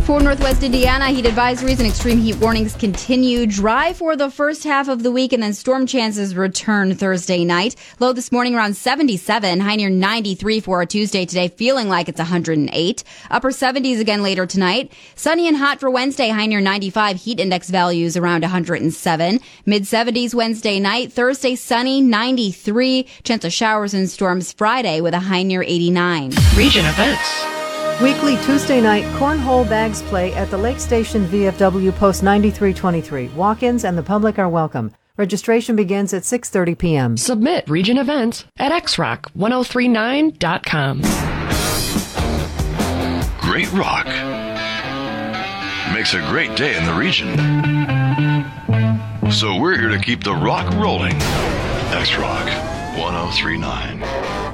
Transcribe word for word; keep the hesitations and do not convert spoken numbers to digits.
For Northwest Indiana, heat advisories and extreme heat warnings continue. Dry for the first half of the week, and then storm chances return Thursday night. Low this morning around seventy-seven, high near ninety-three for our Tuesday today, feeling like it's one hundred eight. Upper seventies again later tonight. Sunny and hot for Wednesday, high near ninety-five. Heat index values around one hundred seven. Mid seventies Wednesday night. Thursday sunny, ninety-three. Chance of showers and storms Friday with a high near eighty-nine. Region events. Weekly Tuesday night cornhole bags play at the Lake Station V F W Post ninety-three twenty-three. Walk-ins and the public are welcome. Registration begins at six thirty p.m. Submit region events at x rock ten thirty-nine dot com. Great rock makes a great day in the region. So we're here to keep the rock rolling. X-Rock ten thirty-nine.